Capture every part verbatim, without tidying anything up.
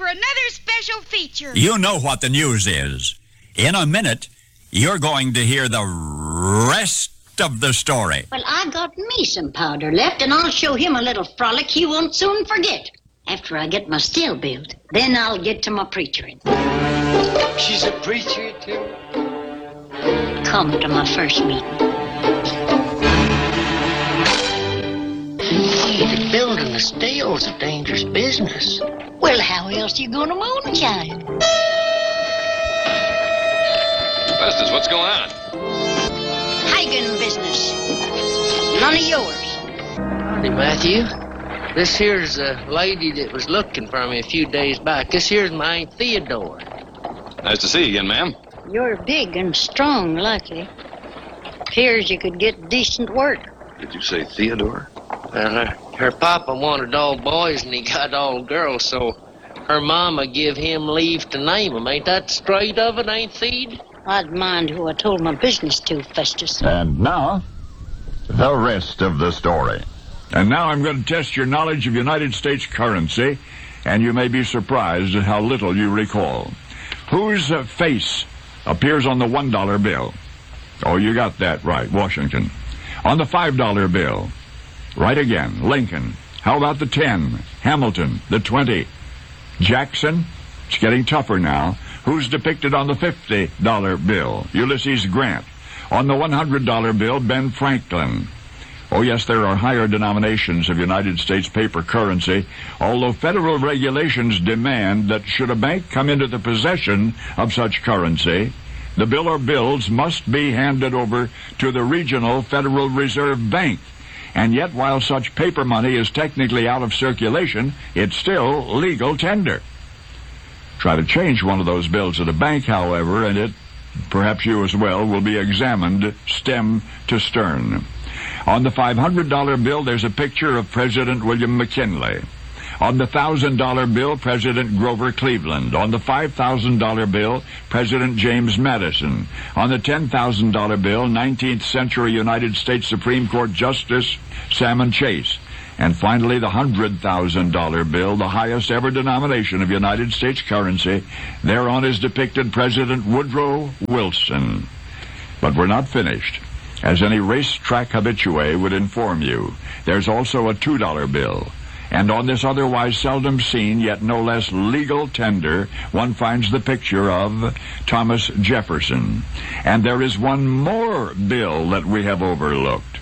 for another special feature. You know what the news is. In a minute, you're going to hear the rest of the story. Well, I got me some powder left, and I'll show him a little frolic he won't soon forget. After I get my still built, then I'll get to my preachering. She's a preacher, too? Come to my first meeting. Hey, building a still's a dangerous business. Well, how else you gonna moonshine? Festus, what's going on? Hagen business. None of yours. Howdy, Matthew. This here's a lady that was looking for me a few days back. This here's my Aunt Theodore. Nice to see you again, ma'am. You're big and strong, likely. Appears you could get decent work. Did you say Theodore? Well, her, her papa wanted all boys and he got all girls, so her mama give him leave to name them. Ain't that straight of it, Aunt Theod? I'd mind who I told my business to, Festus. And now, the rest of the story. And now I'm going to test your knowledge of United States currency, and you may be surprised at how little you recall. Whose uh, face appears on the one dollar bill? Oh, you got that right, Washington. On the five dollar bill, right again, Lincoln. How about the ten? Hamilton. The twenty? Jackson? It's getting tougher now. Who's depicted on the fifty dollar bill? Ulysses Grant. On the one hundred dollar bill, Ben Franklin. Oh, yes, there are higher denominations of United States paper currency, although federal regulations demand that should a bank come into the possession of such currency, the bill or bills must be handed over to the regional Federal Reserve Bank. And yet, while such paper money is technically out of circulation, it's still legal tender. Try to change one of those bills at a bank, however, and it, perhaps you as well, will be examined stem to stern. On the five hundred dollar bill, there's a picture of President William McKinley. On the one thousand dollar bill, President Grover Cleveland. On the five thousand dollar bill, President James Madison. On the ten thousand dollar bill, nineteenth century United States Supreme Court Justice Salmon Chase. And finally, the one hundred thousand dollar bill, the highest ever denomination of United States currency. Thereon is depicted President Woodrow Wilson. But we're not finished. As any racetrack habitué would inform you, there's also a two dollar bill. And on this otherwise seldom seen, yet no less legal tender, one finds the picture of Thomas Jefferson. And there is one more bill that we have overlooked.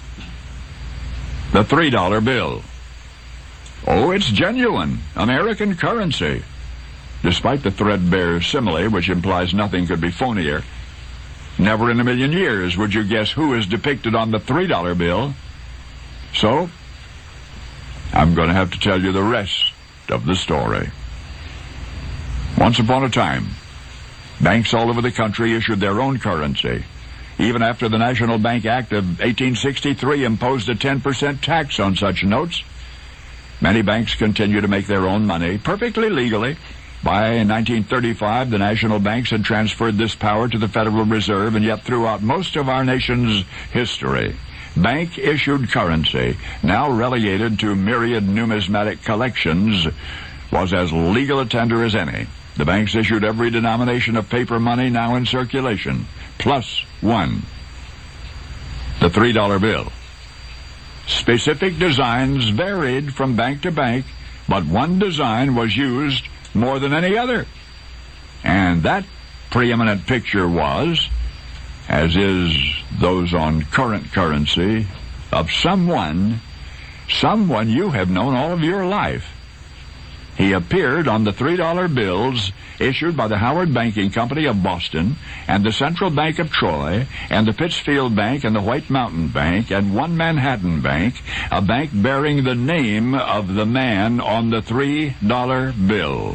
The three dollar bill. Oh, it's genuine, American currency. Despite the threadbare simile, which implies nothing could be phonier, never in a million years would you guess who is depicted on the three dollar bill. So, I'm going to have to tell you the rest of the story. Once upon a time, banks all over the country issued their own currency. Even after the National Bank Act of eighteen sixty-three imposed a ten percent tax on such notes, many banks continue to make their own money perfectly legally. By nineteen thirty-five, the national banks had transferred this power to the Federal Reserve, and yet throughout most of our nation's history, bank-issued currency, now relegated to myriad numismatic collections, was as legal a tender as any. The banks issued every denomination of paper money now in circulation, plus one, the three dollar bill. Specific designs varied from bank to bank, but one design was used more than any other. And that preeminent picture was, as is those on current currency, of someone, someone you have known all of your life. He appeared on the three dollar bills issued by the Howard Banking Company of Boston, and the Central Bank of Troy, and the Pittsfield Bank, and the White Mountain Bank, and One Manhattan Bank, a bank bearing the name of the man on the three dollar bill.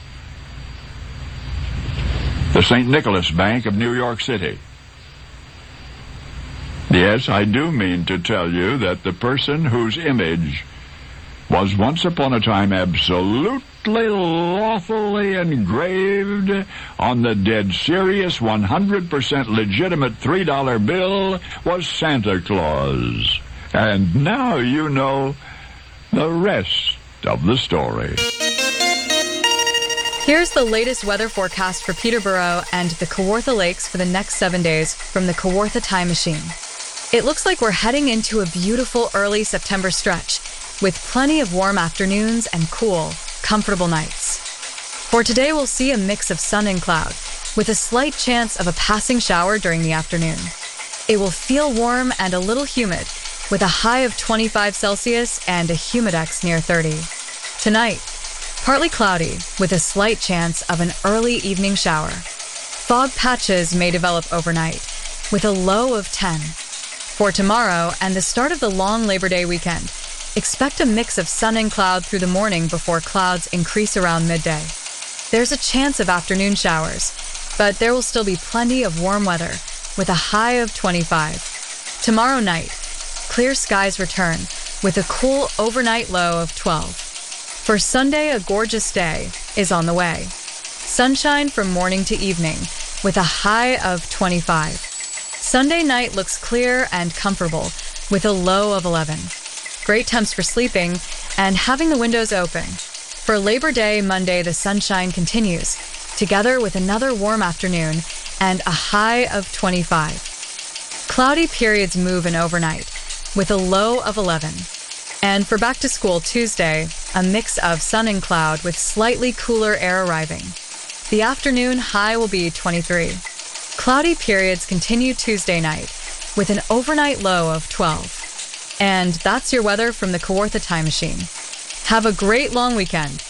The Saint Nicholas Bank of New York City. Yes, I do mean to tell you that the person whose image was once upon a time absolutely lawfully engraved on the dead serious one hundred percent legitimate three dollar bill was Santa Claus. And now you know the rest of the story. Here's the latest weather forecast for Peterborough and the Kawartha Lakes for the next seven days from the Kawartha Time Machine. It looks like we're heading into a beautiful early September stretch with plenty of warm afternoons and cool, comfortable nights. For today, we'll see a mix of sun and cloud with a slight chance of a passing shower during the afternoon. It will feel warm and a little humid with a high of twenty-five Celsius and a humidex near thirty. Tonight, partly cloudy with a slight chance of an early evening shower. Fog patches may develop overnight with a low of ten. For tomorrow and the start of the long Labor Day weekend, expect a mix of sun and cloud through the morning before clouds increase around midday. There's a chance of afternoon showers, but there will still be plenty of warm weather with a high of twenty-five. Tomorrow night, clear skies return with a cool overnight low of twelve. For Sunday, a gorgeous day is on the way. Sunshine from morning to evening with a high of twenty-five. Sunday night looks clear and comfortable with a low of eleven. Great temps for sleeping and having the windows open. For Labor Day, Monday, the sunshine continues, together with another warm afternoon and a high of twenty-five. Cloudy periods move in overnight with a low of eleven. And for back to school Tuesday, a mix of sun and cloud with slightly cooler air arriving. The afternoon high will be twenty-three. Cloudy periods continue Tuesday night with an overnight low of twelve. And that's your weather from the Kawartha Time Machine. Have a great long weekend.